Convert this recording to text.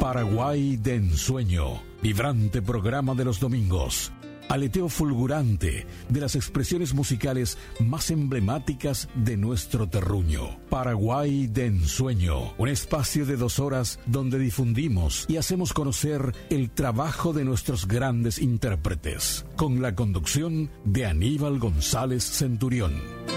Paraguay de ensueño, vibrante programa de los domingos. Aleteo fulgurante de las expresiones musicales más emblemáticas de nuestro terruño. Paraguay de ensueño, un espacio de 2 horas donde difundimos y hacemos conocer el trabajo de nuestros grandes intérpretes, con la conducción de Aníbal González Centurión.